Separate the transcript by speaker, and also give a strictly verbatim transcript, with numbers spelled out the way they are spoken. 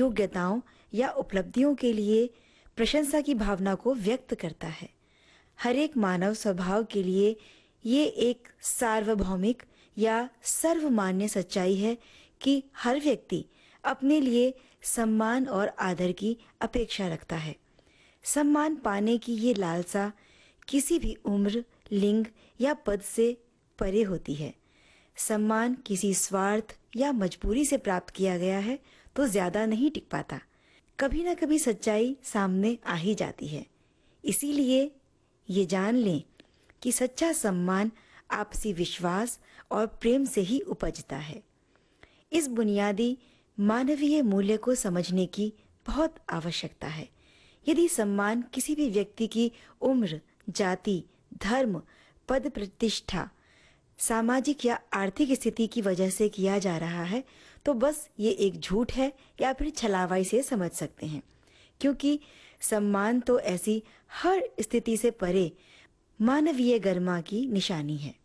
Speaker 1: योग्यताओं या उपलब्धियों के लिए प्रशंसा की भावना को व्यक्त करता है। हर एक मानव स्वभाव के लिए ये एक सार्वभौमिक या सर्वमान्य सच्चाई है कि हर व्यक्ति अपने लिए सम्मान और आदर की अपेक्षा रखता है। सम्मान पाने की ये लालसा किसी भी उम्र, लिंग या पद से परे होती है। सम्मान किसी स्वार्थ या मजबूरी से प्राप्त किया गया है तो ज्यादा नहीं टिक पाता। कभी ना कभी सच्चाई सामने आ ही जाती है। इसीलिए ये जान लें कि सच्चा सम्मान आपसी विश्वास और प्रेम से ही उपजता है। इस बुनियादी मानवीय मूल्य को समझने की बहुत आवश्यकता है। यदि सम्मान किसी भी व्यक्ति की उम्र, जाति, धर्म, पद प्रतिष्ठा, सामाजिक या आर्थिक स्थिति की वजह से किया जा रहा है तो बस ये एक झूठ है या फिर छलावाई से समझ सकते हैं, क्योंकि सम्मान तो ऐसी हर स्थिति से परे मानवीय गरिमा की निशानी है।